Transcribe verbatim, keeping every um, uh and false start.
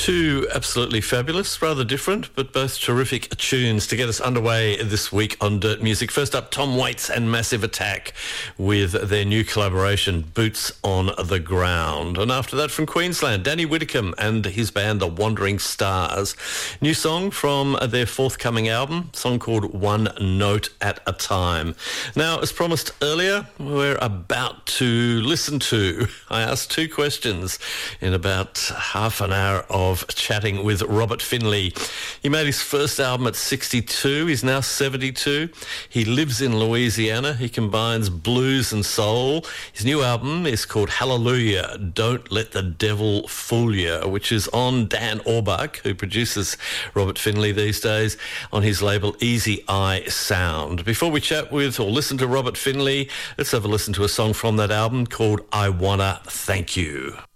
Two absolutely fabulous, rather different, but both terrific tunes to get us underway this week on Dirt Music. First up, Tom Waits and Massive Attack with their new collaboration, Boots on the Ground. And after that, from Queensland, Danny Whitcomb and his band, The Wandering Stars. New song from their forthcoming album, a song called One Note at a Time. Now, as promised earlier, we're about to listen to, I asked two questions in about half an hour of chatting with Robert Finley. He made his first album at sixty-two. He's now seventy-two. He lives in Louisiana. He combines blues and soul. His new album is called Hallelujah, Don't Let the Devil Fool Ya, which is on Dan Auerbach, who produces Robert Finley these days, on his label Easy Eye Sound. Before we chat with or listen to Robert Finley, let's have a listen to a song from that album called I Wanna Thank You.